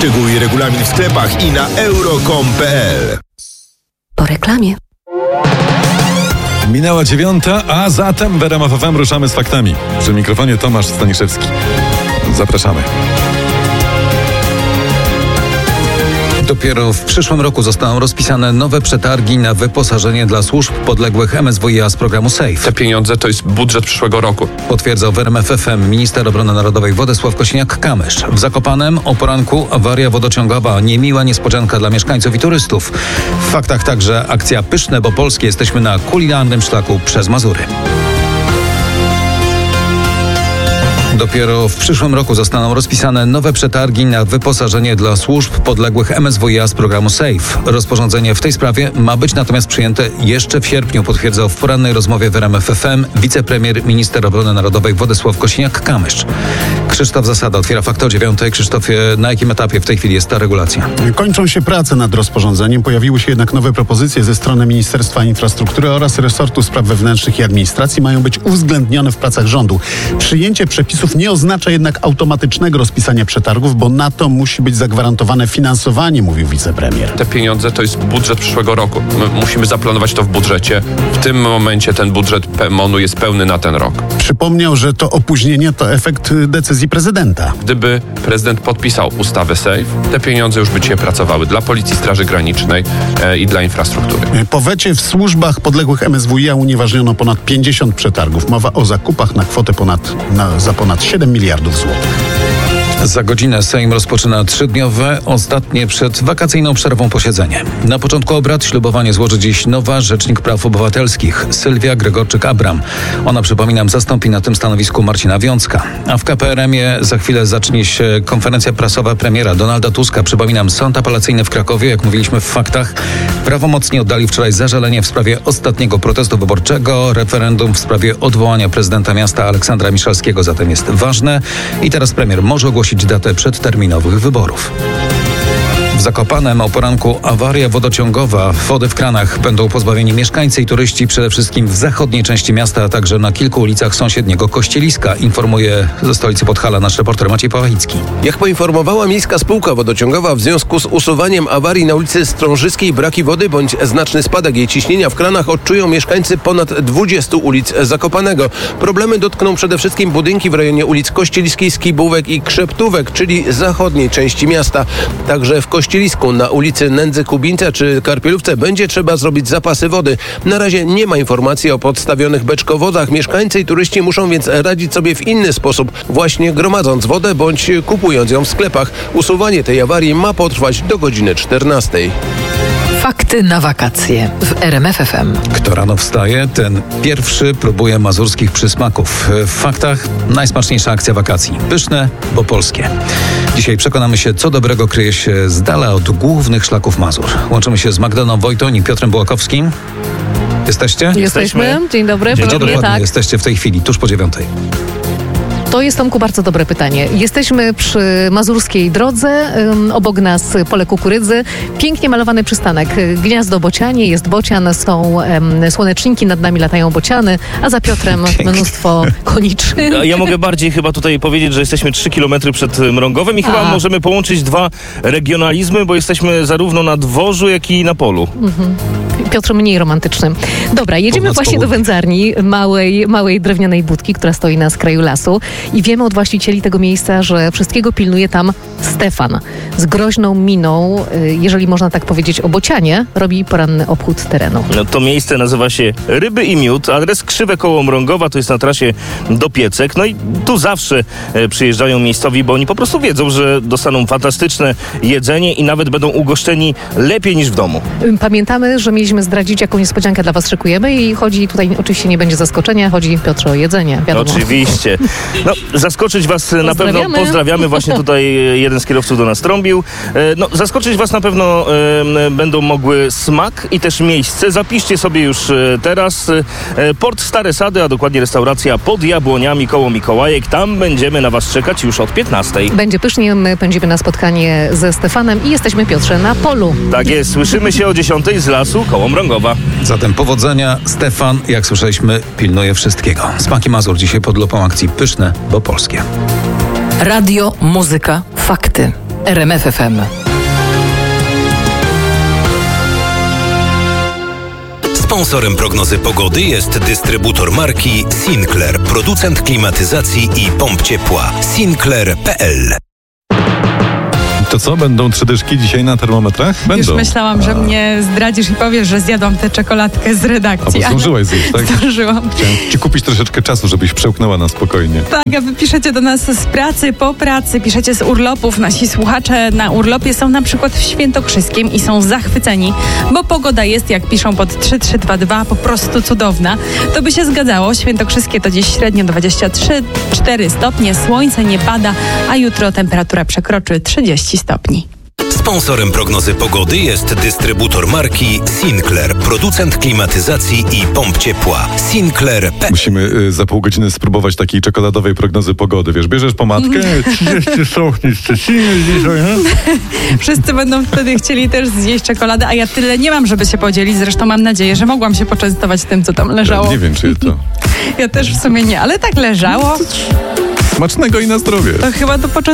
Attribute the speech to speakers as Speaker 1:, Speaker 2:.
Speaker 1: Szczegóły i regulamin w sklepach i na euro.com.pl.
Speaker 2: Po reklamie.
Speaker 3: Minęła 9:00, a zatem w RMF FM ruszamy z faktami. Przy mikrofonie Tomasz Staniszewski. Zapraszamy.
Speaker 4: Dopiero w przyszłym roku zostaną rozpisane nowe przetargi na wyposażenie dla służb podległych MSWiA z programu SAFE.
Speaker 5: Te pieniądze to jest budżet przyszłego roku.
Speaker 4: Potwierdzał w RMF FM minister obrony narodowej Władysław Kosiniak-Kamysz. W Zakopanem o poranku awaria wodociągowa. Niemiła niespodzianka dla mieszkańców i turystów. W faktach także akcja Pyszne, bo polskie. Jesteśmy na kulinarnym szlaku przez Mazury. Dopiero w przyszłym roku zostaną rozpisane nowe przetargi na wyposażenie dla służb podległych MSWiA z programu SAFE. Rozporządzenie w tej sprawie ma być natomiast przyjęte jeszcze w sierpniu, potwierdzał w porannej rozmowie w RMF FM wicepremier, minister obrony narodowej Władysław Kosiniak-Kamysz. Krzysztof Zasada otwiera fakty o 9:00. Krzysztofie, na jakim etapie w tej chwili jest ta regulacja?
Speaker 6: Kończą się prace nad rozporządzeniem. Pojawiły się jednak nowe propozycje ze strony Ministerstwa Infrastruktury oraz resortu spraw wewnętrznych i administracji. Mają być uwzględnione w pracach rządu. Przyjęcie przepisów nie oznacza jednak automatycznego rozpisania przetargów, bo na to musi być zagwarantowane finansowanie, mówił wicepremier.
Speaker 5: Te pieniądze to jest budżet przyszłego roku. My musimy zaplanować to w budżecie. W tym momencie ten budżet MON-u jest pełny na ten rok.
Speaker 6: Przypomniał, że to opóźnienie to efekt decyzji prezydenta.
Speaker 5: Gdyby prezydent podpisał ustawę SAFE, te pieniądze już by dzisiaj pracowały dla Policji, Straży Granicznej i dla infrastruktury.
Speaker 6: Po wecie w służbach podległych MSWiA unieważniono ponad 50 przetargów. Mowa o zakupach na kwotę za ponad 7 miliardów złotych.
Speaker 4: Za godzinę Sejm rozpoczyna 3-dniowe, ostatnie przed wakacyjną przerwą posiedzenie. Na początku obrad ślubowanie złoży dziś nowa rzecznik praw obywatelskich, Sylwia Gregorczyk-Abram. Ona, przypominam, zastąpi na tym stanowisku Marcina Wiącka. A w KPRM-ie za chwilę zacznie się konferencja prasowa premiera Donalda Tuska. Przypominam, sąd apelacyjny w Krakowie, jak mówiliśmy w faktach, prawomocnie oddalił wczoraj zażalenie w sprawie ostatniego protestu wyborczego. Referendum w sprawie odwołania prezydenta miasta Aleksandra Miszalskiego zatem jest ważne. I teraz premier może ogłosić datę przedterminowych wyborów. W Zakopanem o poranku awaria wodociągowa. Wody w kranach będą pozbawieni mieszkańcy i turyści, przede wszystkim w zachodniej części miasta, a także na kilku ulicach sąsiedniego Kościeliska, informuje ze stolicy Podhala nasz reporter Maciej Pawłowicki.
Speaker 7: Jak poinformowała Miejska Spółka Wodociągowa, w związku z usuwaniem awarii na ulicy Strążyskiej braki wody bądź znaczny spadek jej ciśnienia w kranach odczują mieszkańcy ponad 20 ulic Zakopanego. Problemy dotkną przede wszystkim budynki w rejonie ulic Kościeliskiej, Skibówek i Krzeptówek, czyli zachodniej części miasta. Także w Kościelisku na ulicy Nędzy Kubińca czy Karpielówce będzie trzeba zrobić zapasy wody. Na razie nie ma informacji o podstawionych beczkowodach. Mieszkańcy i turyści muszą więc radzić sobie w inny sposób, właśnie gromadząc wodę bądź kupując ją w sklepach. Usuwanie tej awarii ma potrwać do godziny 14:00.
Speaker 2: Fakty na wakacje w RMF FM.
Speaker 4: Kto rano wstaje, ten pierwszy próbuje mazurskich przysmaków. W faktach najsmaczniejsza akcja wakacji. Pyszne, bo polskie. Dzisiaj przekonamy się, co dobrego kryje się z dala od głównych szlaków Mazur. Łączymy się z Magdaleną Wojton i Piotrem Bułakowskim. Jesteście?
Speaker 8: Jesteśmy. Dzień dobry.
Speaker 4: Dzień dobry.
Speaker 8: Tak.
Speaker 4: Jesteście w tej chwili, tuż po 9:00.
Speaker 8: To jest, Tomku, bardzo dobre pytanie. Jesteśmy przy mazurskiej drodze, obok nas pole kukurydzy, pięknie malowany przystanek, gniazdo bocianie, jest bocian, są słoneczniki, nad nami latają bociany, a za Piotrem mnóstwo koniczy.
Speaker 9: Ja mogę bardziej chyba tutaj powiedzieć, że jesteśmy 3 kilometry przed Mrągowem i chyba możemy połączyć dwa regionalizmy, bo jesteśmy zarówno na dworzu, jak i na polu.
Speaker 8: Piotr mniej romantyczny. Dobra, jedziemy właśnie do wędzarni, małej drewnianej budki, która stoi na skraju lasu. I wiemy od właścicieli tego miejsca, że wszystkiego pilnuje tam Stefan. Z groźną miną, jeżeli można tak powiedzieć o bocianie, robi poranny obchód terenu.
Speaker 9: No, to miejsce nazywa się Ryby i Miód. Adres Krzywe koło Mrągowa, to jest na trasie do Piecek. No i tu zawsze przyjeżdżają miejscowi, bo oni po prostu wiedzą, że dostaną fantastyczne jedzenie i nawet będą ugoszczeni lepiej niż w domu.
Speaker 8: Pamiętamy, że mieliśmy zdradzić, jaką niespodziankę dla was szykujemy i chodzi tutaj, oczywiście nie będzie zaskoczenia, chodzi, Piotrze, o jedzenie, wiadomo.
Speaker 9: Oczywiście. No, zaskoczyć was na pewno, pozdrawiamy, właśnie tutaj jeden z kierowców do nas trąbił. No, zaskoczyć was na pewno będą mogły smak i też miejsce. Zapiszcie sobie już teraz Port Stare Sady, a dokładnie restauracja Pod Jabłoniami koło Mikołajek. Tam będziemy na was czekać już od 15:00.
Speaker 8: Będzie pysznie, my pędzimy na spotkanie ze Stefanem i jesteśmy, Piotrze, na polu.
Speaker 9: Tak jest, słyszymy się o 10:00 z lasu koło Mrągowa.
Speaker 4: Zatem powodzenia. Stefan, jak słyszeliśmy, pilnuje wszystkiego. Smaki Mazur dzisiaj pod lupą akcji Pyszne, bo polskie.
Speaker 2: Radio, muzyka, fakty. RMF FM.
Speaker 1: Sponsorem prognozy pogody jest dystrybutor marki Sinclair, producent klimatyzacji i pomp ciepła. Sinclair.pl.
Speaker 3: To co, będą 3 dyszki dzisiaj na termometrach? Będą.
Speaker 10: Już myślałam, że mnie zdradzisz i powiesz, że zjadłam tę czekoladkę z redakcji.
Speaker 3: A bo zdążyłaś zjeść, tak?
Speaker 10: Zdążyłam.
Speaker 3: Chciałem ci kupić troszeczkę czasu, żebyś przełknęła na spokojnie.
Speaker 10: Tak, a wy piszecie do nas z pracy, po pracy, piszecie z urlopów. Nasi słuchacze na urlopie są na przykład w Świętokrzyskiem i są zachwyceni, bo pogoda jest, jak piszą pod 3322, po prostu cudowna. To by się zgadzało. Świętokrzyskie to dziś średnio 23-4 stopnie, słońce nie pada, a jutro temperatura przekroczy 30 stopni.
Speaker 1: Sponsorem prognozy pogody jest dystrybutor marki Sinclair, producent klimatyzacji i pomp ciepła. Sinclair.pl.
Speaker 3: Musimy za pół godziny spróbować takiej czekoladowej prognozy pogody. Wiesz, bierzesz pomadkę, 30 stopni, Szczecinie dzisiaj,
Speaker 10: Wszyscy będą wtedy chcieli też zjeść czekoladę, a ja tyle nie mam, żeby się podzielić. Zresztą mam nadzieję, że mogłam się poczęstować tym, co tam leżało.
Speaker 3: Ja nie wiem, czy to...
Speaker 10: Ja też w sumie nie, ale tak leżało.
Speaker 3: Smacznego i na zdrowie.
Speaker 10: To chyba do poczęstowania.